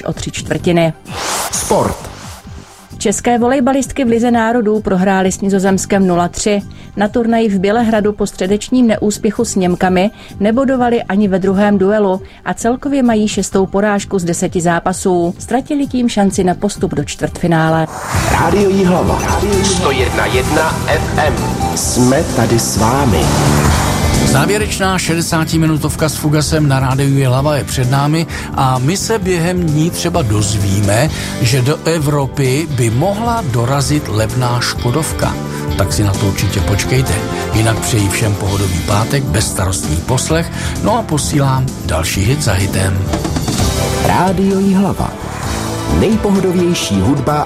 o 3/4. Sport. České volejbalistky v Lize národů prohrály s Nizozemskem 0-3. Na turnaji v Bělehradu po středečním neúspěchu s Němkami nebodovali ani ve druhém duelu a celkově mají 6. porážku z 10 zápasů. Ztratili tím šanci na postup do čtvrtfinále. Rádio Jihlava. 101,1 FM. Jsme tady s vámi. Závěrečná 60-minutovka s Fugasem na rádiu Jihlava je před námi a my se během ní třeba dozvíme, že do Evropy by mohla dorazit levná Škodovka. Tak si na to určitě počkejte. Jinak přeji všem pohodový pátek, bezstarostný poslech, no a posílám další hit za hitem. Rádio Jihlava. Nejpohodovější hudba